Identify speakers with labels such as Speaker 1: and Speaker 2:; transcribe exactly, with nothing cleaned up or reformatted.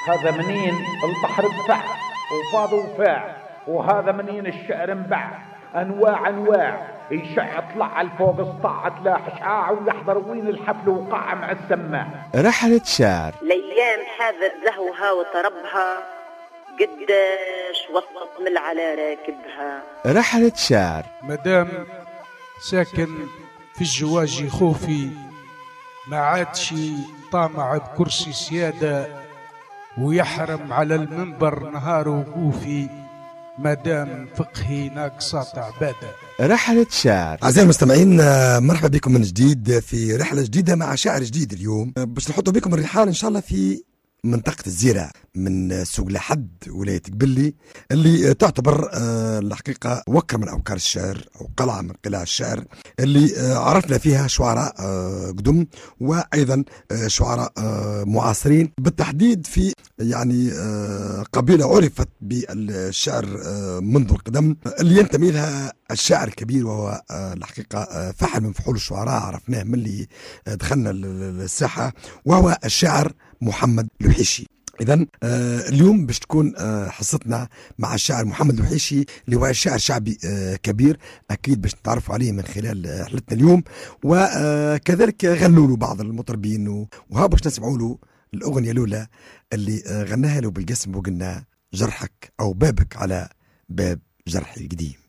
Speaker 1: هذا منين البحر دفع وفاض وفاع، وهذا منين الشعر انبع انواع انواع، يشع طلع الفوق اسطع تلاح شعاع، ويحضر وين الحفل وقع مع السماع.
Speaker 2: رحلة شعر
Speaker 3: الايام حاذت زهوها وطربها، قداش وسط مل على راكبها.
Speaker 2: رحلة شعر
Speaker 4: مدام ساكن في الجواجي خوفي، ما عادش طامع بكرسي سيادة، ويحرم على المنبر نهار وقوفي، مادام فقهي ناقصات عبادة.
Speaker 2: رحلة شعر.
Speaker 5: أعزائي المستمعين، مرحبا بكم من جديد في رحلة جديدة مع شاعر جديد. اليوم باش نحطوا بكم الرحال إن شاء الله في منطقة الزيرة من سوق لحد ولاية قبلي، اللي تعتبر آه الحقيقة وكر من أوكار الشعر أو قلعة من قلاع الشعر، اللي آه عرفنا فيها شعراء آه قدم، وأيضا آه شعراء آه معاصرين، بالتحديد في يعني آه قبيلة عرفت بالشعر آه منذ القدم، اللي ينتمي لها الشاعر الكبير، وهو آه الحقيقة آه فحل من فحول الشعراء، عرفناه من اللي دخلنا الساحة، وهو الشاعر محمد الوحيشي. إذن آه اليوم باش تكون آه حصتنا مع الشاعر محمد الوحيشي، اللي هو شاعر شعبي آه كبير، أكيد باش نتعرفوا عليه من خلال رحلتنا اليوم، وكذلك غنوا له بعض المطربين، وها باش نسمعوا له الأغنية الأولى اللي آه غناها له بالقسم، وقلنا جرحك أو بابك على باب جرحي القديم.